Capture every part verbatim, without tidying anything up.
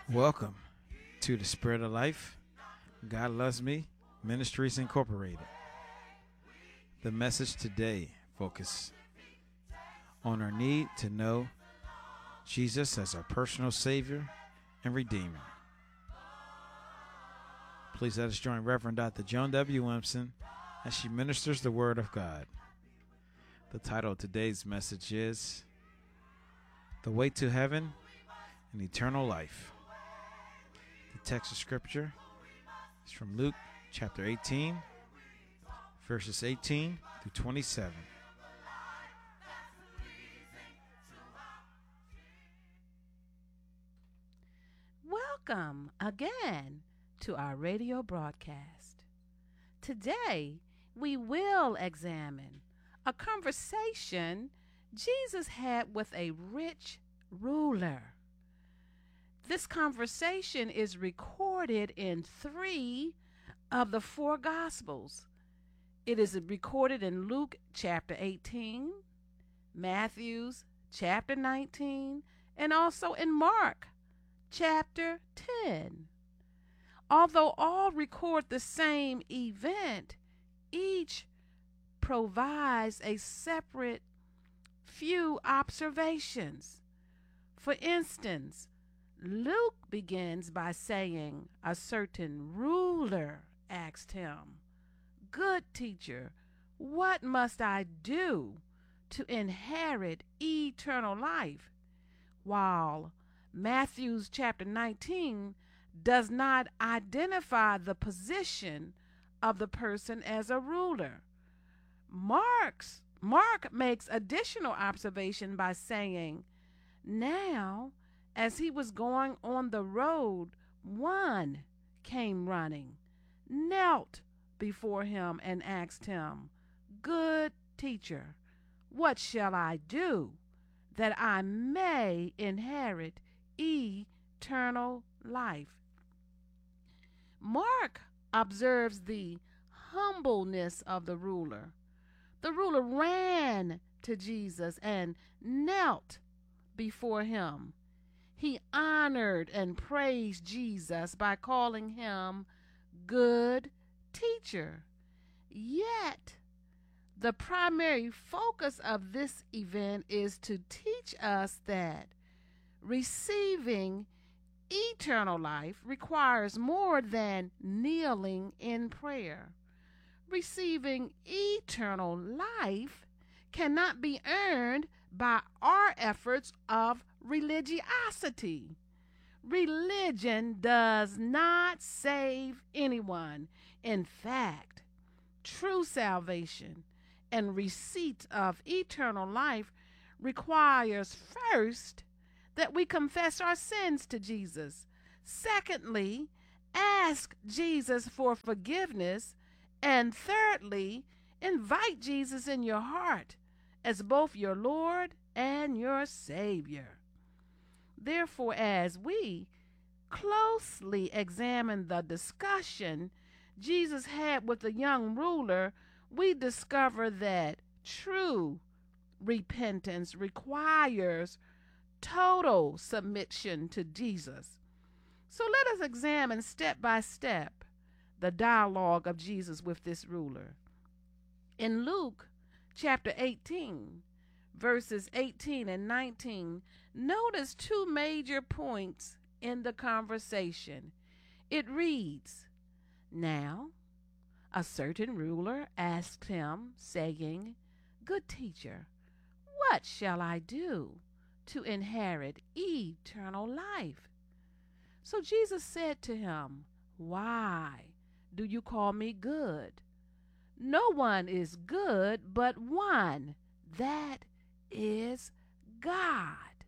Welcome to the Spirit of Life, God Loves Me, Ministries Incorporated. The message today focuses on our need to know Jesus as our personal Savior and Redeemer. Please let us join Reverend Doctor Joan W. Williamson as she ministers the Word of God. The title of today's message is The Way to Heaven and Eternal Life. The text of Scripture is from Luke chapter eighteen, verses eighteen through twenty-seven. Welcome again to our radio broadcast. Today, we will examine a conversation Jesus had with a rich ruler. This conversation is recorded in three of the four Gospels. It is recorded in Luke chapter eighteen, Matthew's chapter nineteen, and also in Mark chapter ten. Although all record the same event, each provides a separate few observations. For instance, Luke begins by saying a certain ruler asked him, "Good teacher, what must I do to inherit eternal life?" While Matthew's chapter nineteen does not identify the position of the person as a ruler. Mark's, Mark makes additional observation by saying, "Now, as he was going on the road, one came running, knelt before him and asked him, 'Good teacher, what shall I do that I may inherit eternal life?'" Mark observes the humbleness of the ruler. The ruler ran to Jesus and knelt before him. He honored and praised Jesus by calling him good teacher. Yet, the primary focus of this event is to teach us that receiving eternal life requires more than kneeling in prayer. Receiving eternal life cannot be earned by our efforts of religiosity. Religion does not save anyone. In fact, true salvation and receipt of eternal life requires first that we confess our sins to Jesus. Secondly, ask Jesus for forgiveness. And thirdly, invite Jesus in your heart as both your Lord and your Savior. Therefore, as we closely examine the discussion Jesus had with the young ruler, we discover that true repentance requires total submission to Jesus. So let us examine step by step the dialogue of Jesus with this ruler. In Luke chapter eighteen, verses eighteen and nineteen, notice two major points in the conversation. It reads, "Now, a certain ruler asked him, saying, 'Good teacher, what shall I do to inherit eternal life?' So Jesus said to him, 'Why do you call me good? No one is good but one, that is God.'"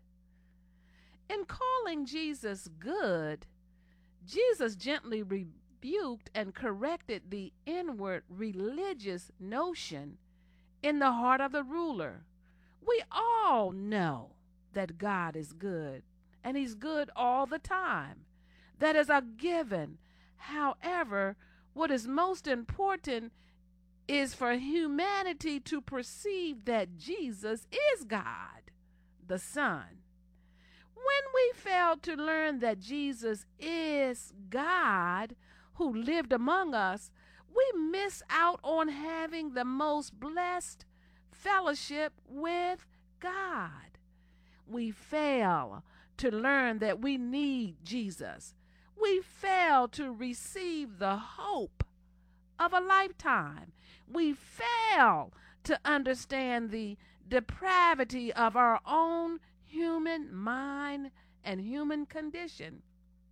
In calling Jesus good, Jesus gently rebuked and corrected the inward religious notion in the heart of the ruler. We all know that God is good, and He's good all the time. That is a given. However, what is most important is for humanity to perceive that Jesus is God, the Son. When we fail to learn that Jesus is God who lived among us, we miss out on having the most blessed fellowship with God. We fail to learn that we need Jesus. We fail to receive the hope of a lifetime. We fail to understand the depravity of our own human mind and human condition.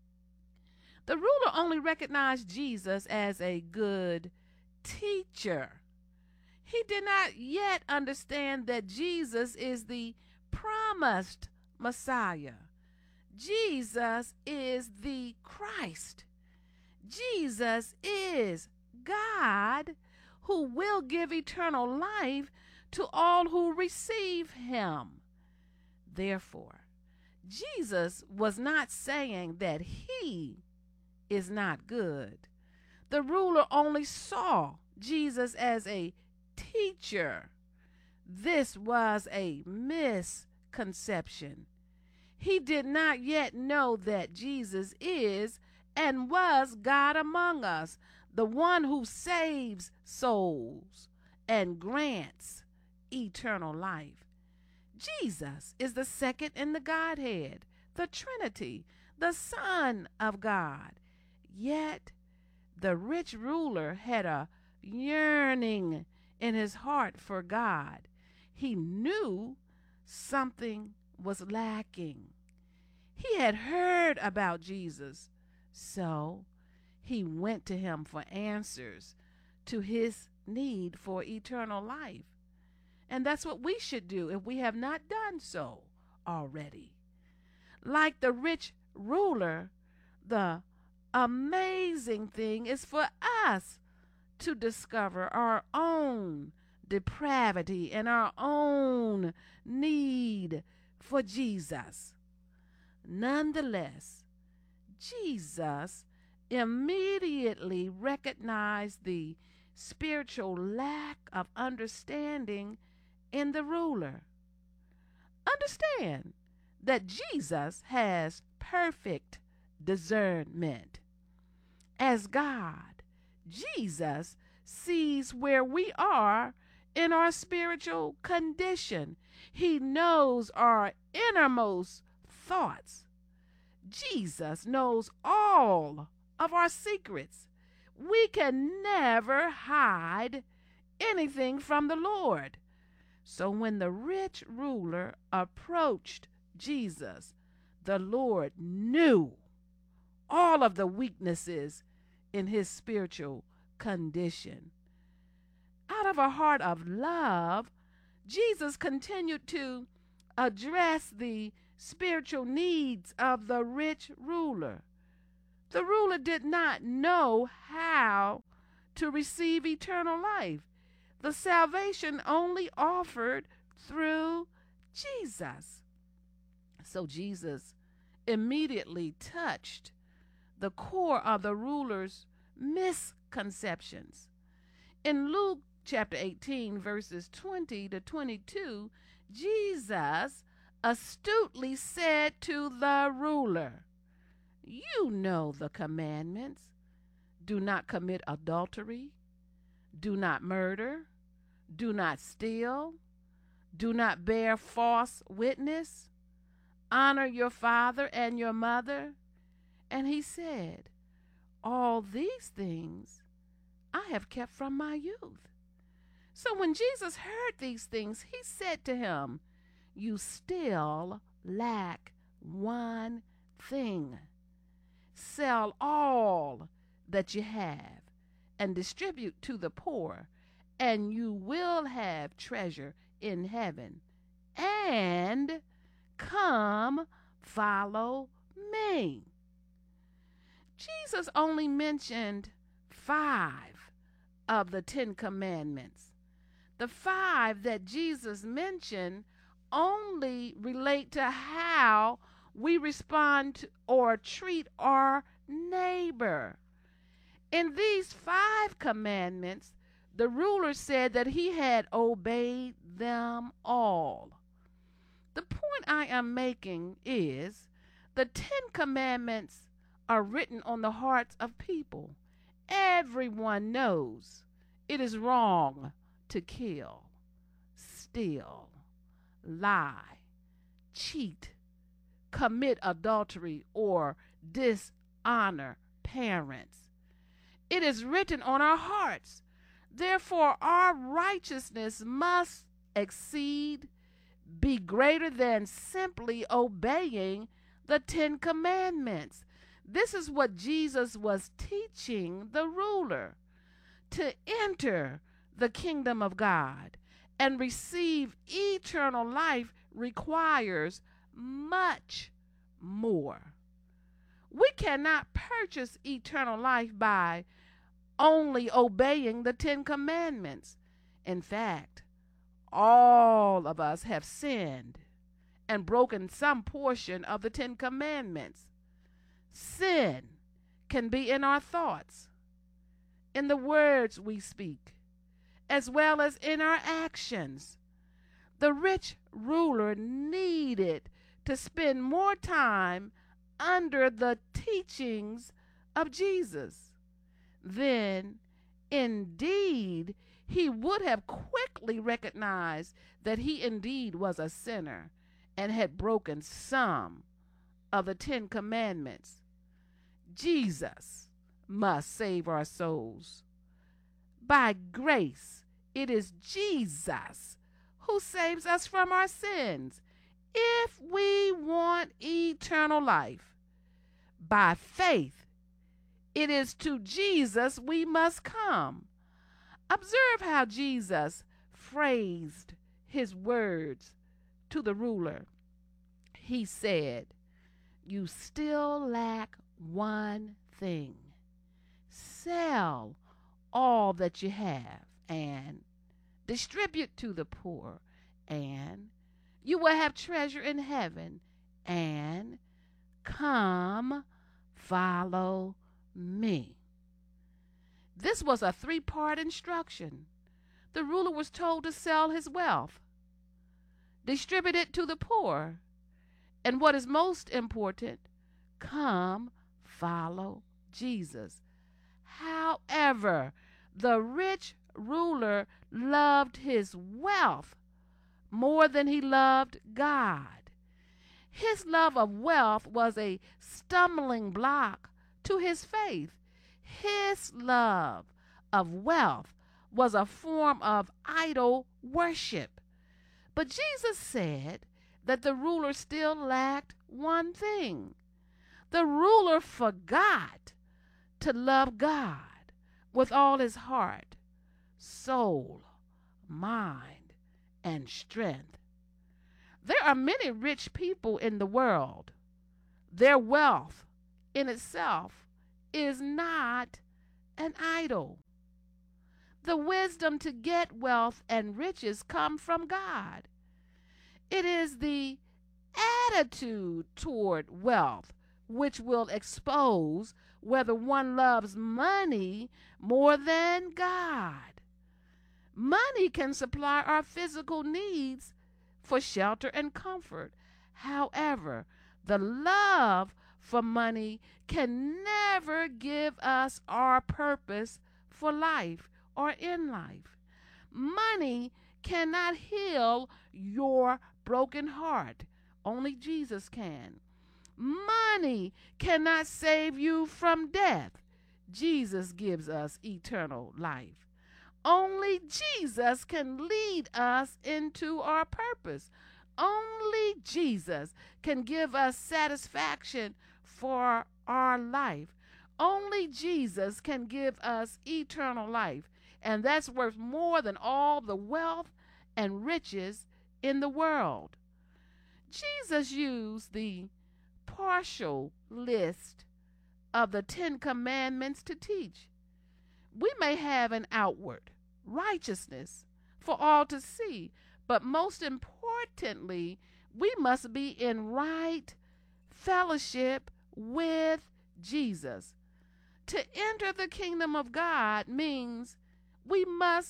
The ruler only recognized Jesus as a good teacher. He did not yet understand that Jesus is the promised Messiah. Jesus is the Christ. Jesus is God who will give eternal life to all who receive him. Therefore, Jesus was not saying that he is not good. The ruler only saw Jesus as a teacher. This was a misconception. He did not yet know that Jesus is and was God among us, the one who saves souls and grants eternal life. Jesus is the second in the Godhead, the Trinity, the Son of God. Yet the rich ruler had a yearning in his heart for God. He knew something was lacking. He had heard about Jesus, so he went to him for answers to his need for eternal life. And that's what we should do if we have not done so already. Like the rich ruler, the amazing thing is for us to discover our own depravity and our own need for Jesus. Nonetheless, Jesus immediately recognized the spiritual lack of understanding in the ruler. Understand that Jesus has perfect discernment. As God, Jesus sees where we are in our spiritual condition. He knows our innermost thoughts. Jesus knows all of our secrets. We can never hide anything from the Lord. So when the rich ruler approached Jesus, the Lord knew all of the weaknesses in his spiritual condition. Out of a heart of love, Jesus continued to address the spiritual needs of the rich ruler. The ruler did not know how to receive eternal life, the salvation only offered through Jesus. So Jesus immediately touched the core of the ruler's misconceptions. In Luke chapter eighteen, verses twenty to twenty-two, Jesus astutely said to the ruler, "You know the commandments. Do not commit adultery. Do not murder. Do not steal. Do not bear false witness. Honor your father and your mother." And he said, "All these things I have kept from my youth." So when Jesus heard these things, he said to him, "You still lack one thing. Sell all that you have and distribute to the poor, and you will have treasure in heaven. And come, follow me." Jesus only mentioned five of the Ten Commandments. The five that Jesus mentioned only relate to how we respond to or treat our neighbor. In these five commandments, the ruler said that he had obeyed them all. The point I am making is The Ten Commandments are written on the hearts of people. Everyone knows it is wrong to kill, steal, lie, cheat, commit adultery, or dishonor parents. It is written on our hearts. Therefore, our righteousness must exceed, be greater than simply obeying the Ten Commandments. This is what Jesus was teaching the ruler. To enter the kingdom of God and receive eternal life requires much more. We cannot purchase eternal life by only obeying the Ten Commandments. In fact, all of us have sinned and broken some portion of the Ten Commandments. Sin can be in our thoughts, in the words we speak, as well as in our actions. The rich ruler needed to spend more time under the teachings of Jesus. Then, indeed, he would have quickly recognized that he indeed was a sinner and had broken some of the Ten Commandments. Jesus must save our souls. By grace, it is Jesus who saves us from our sins. If we want eternal life, by faith, it is to Jesus we must come. Observe how Jesus phrased his words to the ruler. He said, "You still lack one thing. Sell all that you have and distribute to the poor, and you will have treasure in heaven, and come follow me." This was a three-part instruction. The ruler was told to sell his wealth, distribute it to the poor, and what is most important, come follow Jesus. However, the rich ruler loved his wealth more than he loved God. His love of wealth was a stumbling block to his faith. His love of wealth was a form of idol worship. But Jesus said that the ruler still lacked one thing. The ruler forgot to love God with all his heart, soul, mind, and strength. There are many rich people in the world. Their wealth in itself is not an idol. The wisdom to get wealth and riches come from God. It is the attitude toward wealth which will expose whether one loves money more than God. Money can supply our physical needs for shelter and comfort. However, the love for money can never give us our purpose for life or in life. Money cannot heal your broken heart. Only Jesus can. Money cannot save you from death. Jesus gives us eternal life. Only Jesus can lead us into our purpose. Only Jesus can give us satisfaction for our life. Only Jesus can give us eternal life. And that's worth more than all the wealth and riches in the world. Jesus used the partial list of the Ten Commandments to teach. We may have an outward righteousness for all to see, but most importantly, we must be in right fellowship with Jesus. To enter the kingdom of God means we must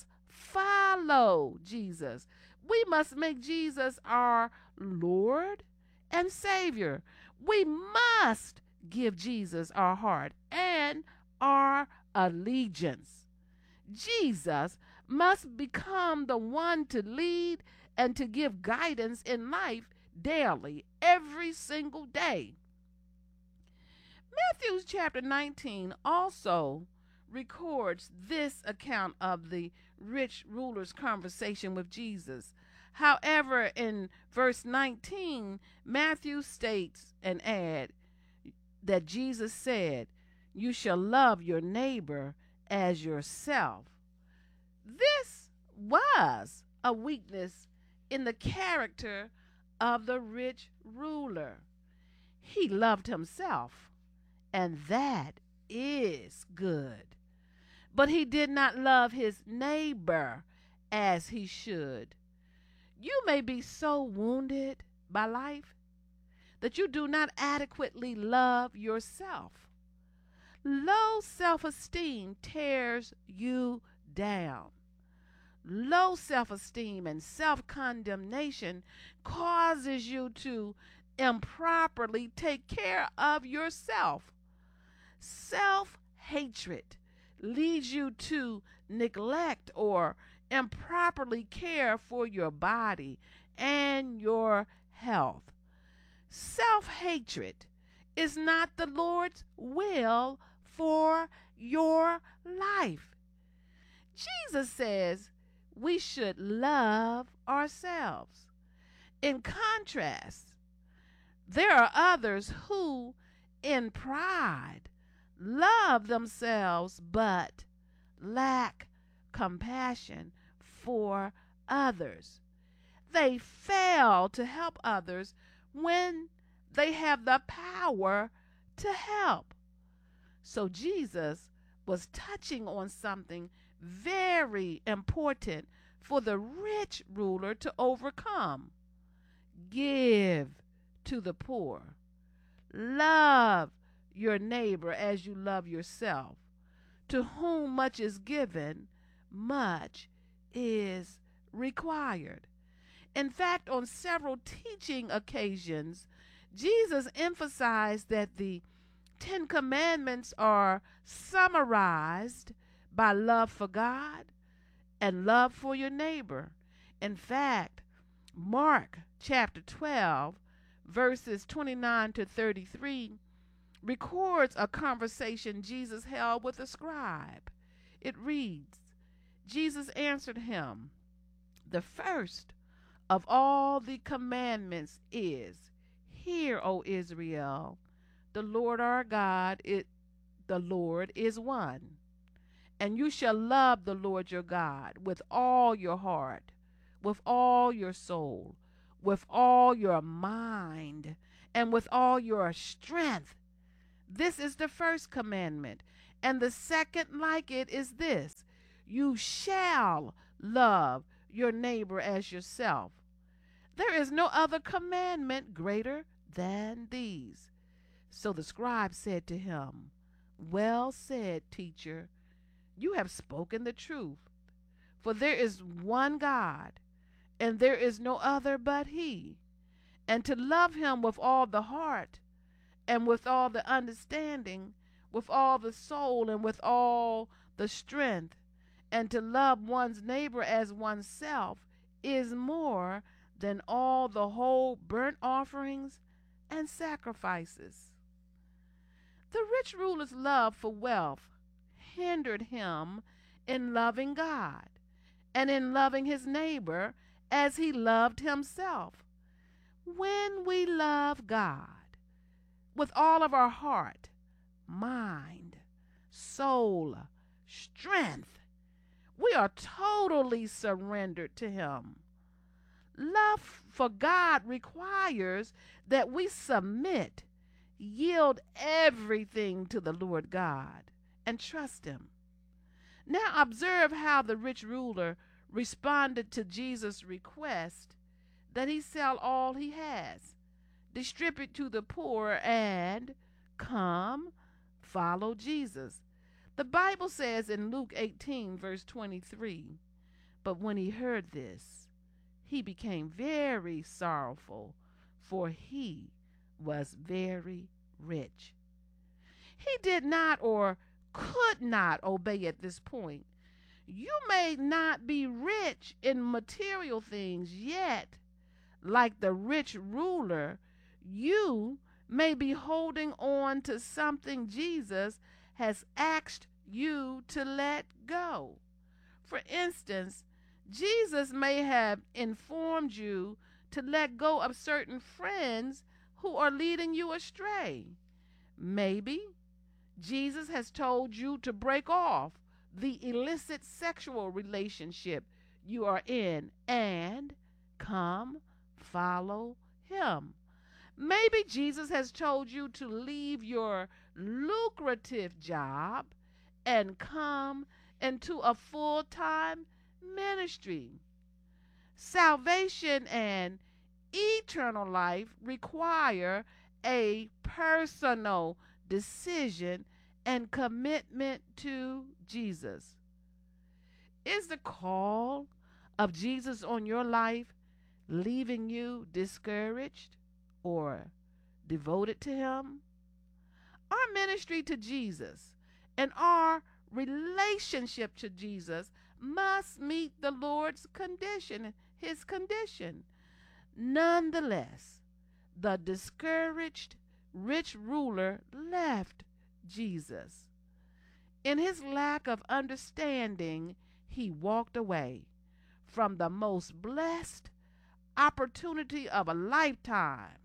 follow Jesus. We must make Jesus our Lord and Savior. We must give Jesus our heart and our allegiance. Jesus must become the one to lead and to give guidance in life daily, every single day. Matthew chapter nineteen also records this account of the rich ruler's conversation with Jesus. However, in verse nineteen, Matthew states and adds that Jesus said, "You shall love your neighbor as yourself." This was a weakness in the character of the rich ruler. He loved himself, and that is good. But he did not love his neighbor as he should. You may be so wounded by life that you do not adequately love yourself. Low self-esteem tears you down. Low self-esteem and self-condemnation causes you to improperly take care of yourself. Self-hatred leads you to neglect or improperly care for your body and your health. Self-hatred is not the Lord's will for your life. Jesus says we should love ourselves. In contrast, there are others who, in pride, love themselves but lack compassion for others. They fail to help others when they have the power to help. So Jesus was touching on something very important for the rich ruler to overcome. Give to the poor. Love your neighbor as you love yourself. To whom much is given, much is required. In fact, on several teaching occasions, Jesus emphasized that the Ten Commandments are summarized by love for God and love for your neighbor. In fact, Mark chapter twelve, verses twenty-nine to thirty-three, records a conversation Jesus held with a scribe. It reads, Jesus answered him, "The first of all the commandments is, Hear, O Israel, the Lord our God, it, the Lord is one. And you shall love the Lord your God with all your heart, with all your soul, with all your mind, and with all your strength. This is the first commandment. And the second like it is this, you shall love your neighbor as yourself. There is no other commandment greater than these." So the scribe said to him, "Well said, teacher. You have spoken the truth. For there is one God, and there is no other but He. And to love Him with all the heart, and with all the understanding, with all the soul, and with all the strength, and to love one's neighbor as oneself is more than all the whole burnt offerings and sacrifices." The rich ruler's love for wealth hindered him in loving God and in loving his neighbor as he loved himself. When we love God with all of our heart, mind, soul, strength, we are totally surrendered to Him. Love for God requires that we submit, yield everything to the Lord God, and trust Him. Now observe how the rich ruler responded to Jesus' request that he sell all he has, distribute to the poor, and come follow Jesus. The Bible says in Luke eighteen, verse twenty-three, "But when he heard this, he became very sorrowful, for he was very rich. He did not or could not obey at this point. You may not be rich in material things yet, like the rich ruler. You may be holding on to something Jesus has asked you to let go. For instance, Jesus may have informed you to let go of certain friends who are leading you astray. Maybe Jesus has told you to break off the illicit sexual relationship you are in and come follow him. Maybe Jesus has told you to leave your lucrative job and come into a full-time ministry. Salvation and eternal life require a personal decision and commitment to Jesus. Is the call of Jesus on your life leaving you discouraged or devoted to him? Our ministry to Jesus and our relationship to Jesus must meet the Lord's condition, his condition. Nonetheless, the discouraged rich ruler left Jesus. In his lack of understanding, he walked away from the most blessed opportunity of a lifetime.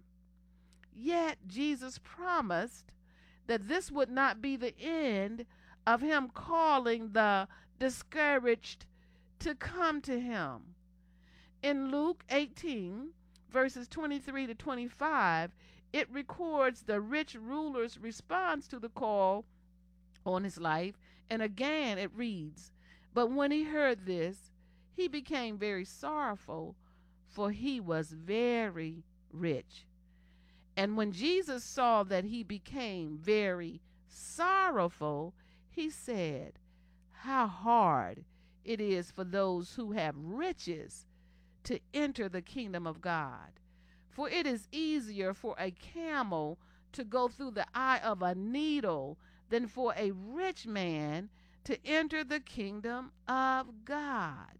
Yet Jesus promised that this would not be the end of him calling the discouraged to come to him. In Luke eighteen, verses twenty-three to twenty-five, it records the rich ruler's response to the call on his life. And again it reads, "But when he heard this, he became very sorrowful, for he was very rich. And when Jesus saw that he became very sorrowful, he said, 'How hard it is for those who have riches to enter the kingdom of God. For it is easier for a camel to go through the eye of a needle than for a rich man to enter the kingdom of God.'"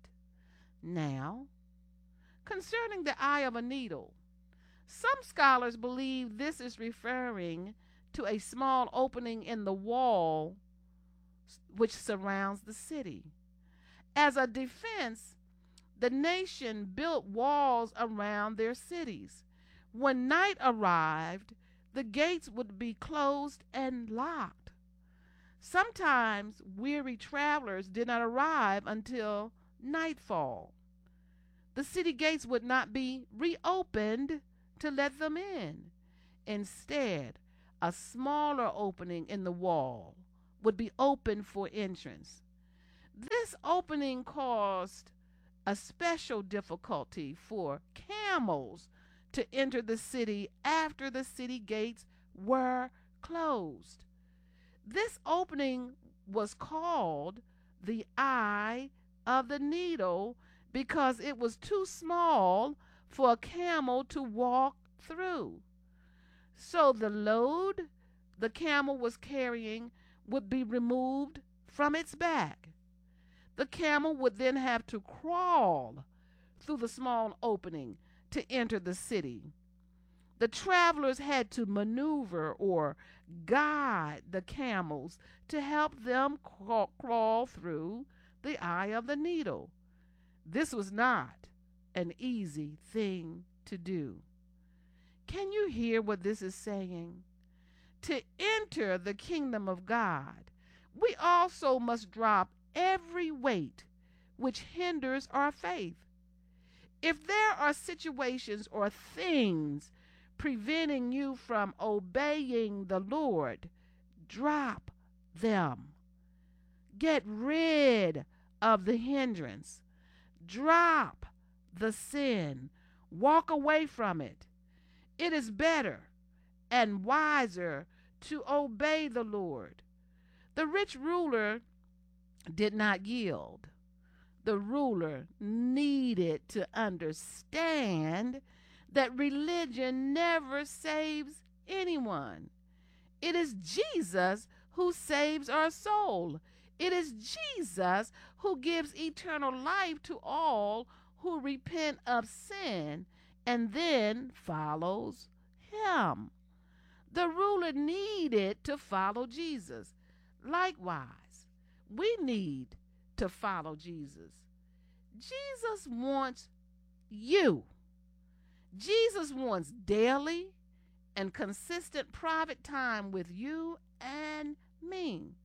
Now, concerning the eye of a needle, some scholars believe this is referring to a small opening in the wall which surrounds the city. As a defense, the nation built walls around their cities. When night arrived, the gates would be closed and locked. Sometimes weary travelers did not arrive until nightfall. The city gates would not be reopened to let them in. Instead, a smaller opening in the wall would be opened for entrance. This opening caused a special difficulty for camels to enter the city after the city gates were closed. This opening was called the eye of the needle because it was too small for a camel to walk through. So the load the camel was carrying would be removed from its back. The camel would then have to crawl through the small opening to enter the city. The travelers had to maneuver or guide the camels to help them crawl through the eye of the needle. This was not an easy thing to do. Can you hear what this is saying? To enter the kingdom of God, we also must drop every weight which hinders our faith. If there are situations or things preventing you from obeying the Lord, drop them. Get rid of the hindrance. Drop the sin. Walk away from it. It is better and wiser to obey the Lord. The rich ruler did not yield. The ruler needed to understand that religion never saves anyone. It is Jesus who saves our soul. It is Jesus who gives eternal life to all who repent of sin and then follows him. The ruler needed to follow Jesus. Likewise, we need to follow Jesus. Jesus wants you. Jesus wants daily and consistent private time with you and me.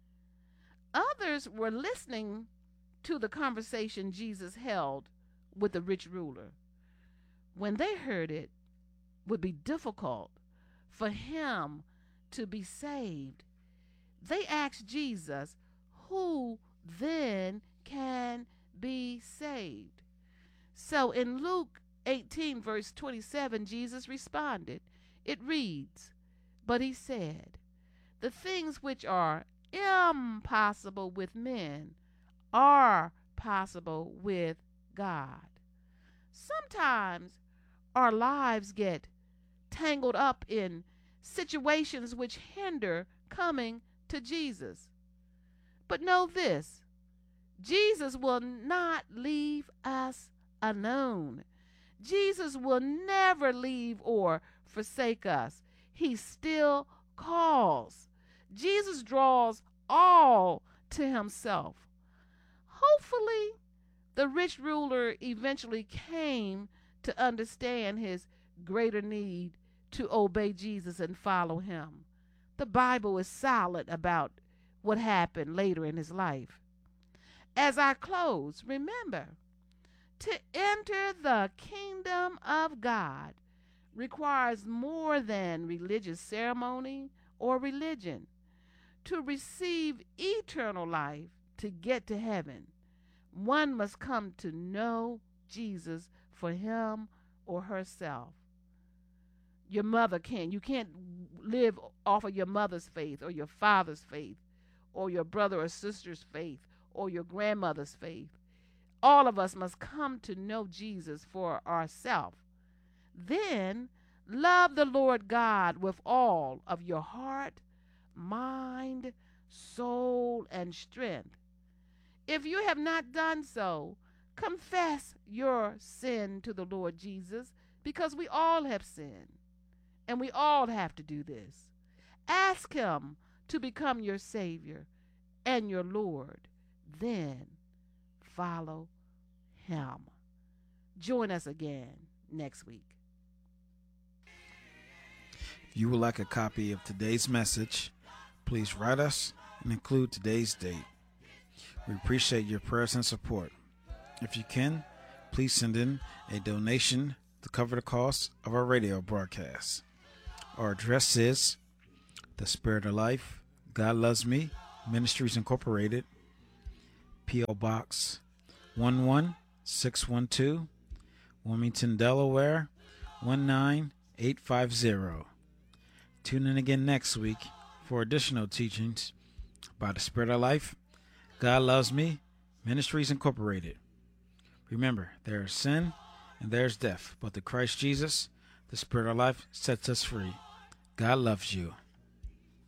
Others were listening to the conversation Jesus held with the rich ruler. When they heard it, it would be difficult for him to be saved. They asked Jesus, who then can be saved? So in Luke eighteen, verse twenty-seven, Jesus responded. It reads, but he said, the things which are impossible with men are possible with God. Sometimes our lives get tangled up in situations which hinder coming to Jesus. But know this, Jesus will not leave us alone. Jesus will never leave or forsake us. He still calls. Jesus draws all to himself. Hopefully, the rich ruler eventually came to understand his greater need to obey Jesus and follow him. The Bible is silent about what happened later in his life. As I close, remember, to enter the kingdom of God requires more than religious ceremony or religion. To receive eternal life, to get to heaven, one must come to know Jesus for him or herself. Your mother can. You can't live off of your mother's faith or your father's faith or your brother or sister's faith or your grandmother's faith. All of us must come to know Jesus for ourselves. Then love the Lord God with all of your heart, mind, soul, and strength. If you have not done so, confess your sin to the Lord Jesus, because we all have sinned, and we all have to do this. Ask him to become your Savior and your Lord. Then follow him. Join us again next week. If you would like a copy of today's message, please write us and include today's date. We appreciate your prayers and support. If you can, please send in a donation to cover the cost of our radio broadcast. Our address is The Spirit of Life, God Loves Me, Ministries Incorporated, P O Box one one six one two, Wilmington, Delaware one nine eight five zero. Tune in again next week for additional teachings by The Spirit of Life, God Loves Me, Ministries Incorporated. Remember, there is sin and there is death, but the Christ Jesus, the Spirit of Life, sets us free. God loves you.